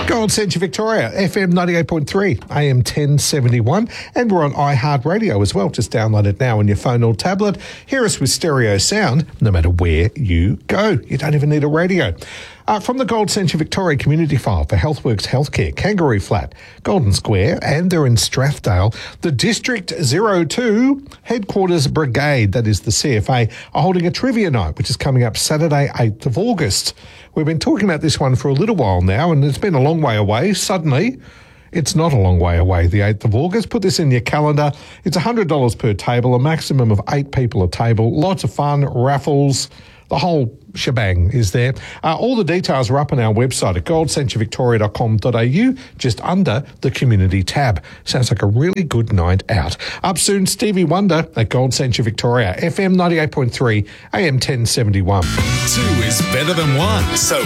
Gold Century Victoria, FM 98.3, AM 1071, and we're on iHeartRadio as well. Just download it now on your phone or tablet. Hear us with stereo sound no matter where you go. You don't even need a radio. From the Gold Century Victoria Community File for Healthworks Healthcare, Kangaroo Flat, Golden Square, and they're in Strathdale, the District 02 Headquarters Brigade, that is the CFA, are holding a trivia night, which is coming up Saturday, 8th of August. We've been talking about this one for a little while now, and it's been a long way away. Suddenly, it's not a long way away, the 8th of August. Put this in your calendar. It's $100 per table, a maximum of 8 people a table. Lots of fun, raffles, the whole shebang is there. All the details are up on our website at goldcenturyvictoria.com.au, just under the community tab. Sounds like a really good night out. Up soon, Stevie Wonder at Gold Century Victoria, FM 98.3, AM 1071. 2 is better than 1, so